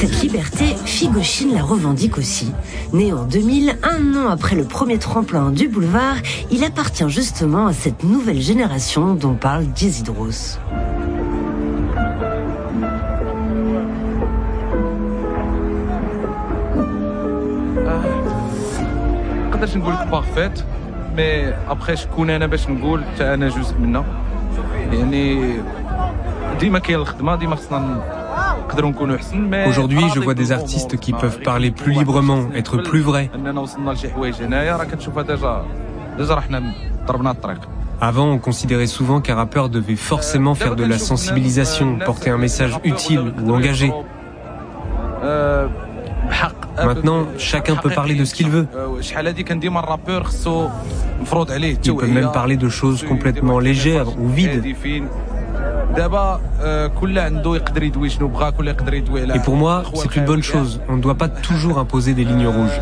Cette liberté, Figoshine la revendique aussi. Né en 2000, un an après le premier tremplin du boulevard, il appartient justement à cette nouvelle génération dont parle Dizidros. نقدرش نقول لك بارفيت مي ابخي شكون انا باش نقول حتى انا جزء منها يعني ديما كاين الخدمه ديما خصنا نقدروا نكونوا احسن مي Aujourd'hui, je vois des artistes qui peuvent parler plus librement, être plus vrais. اننا وصلنا لشي حوايج هنايا راه كتشوفها ديجا حنا ضربنا الطريق. Avant, on considérait souvent qu'un rappeur devait forcément faire de la sensibilisation, porter un message utile ou engagé. Maintenant, chacun peut parler de ce qu'il veut. Il peut même parler de choses complètement légères ou vides. Et pour moi, c'est une bonne chose. On ne doit pas toujours imposer des lignes rouges.